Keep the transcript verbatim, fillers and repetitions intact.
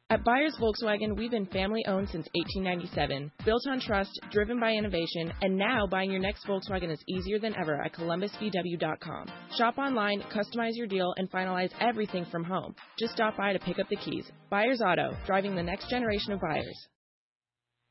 At Byers Volkswagen, we've been family-owned since eighteen ninety-seven, built on trust, driven by innovation, and now buying your next Volkswagen is easier than ever at columbus v w dot com. Shop online, customize your deal, and finalize everything from home. Just stop by to pick up the keys. Byers Auto, driving the next generation of buyers.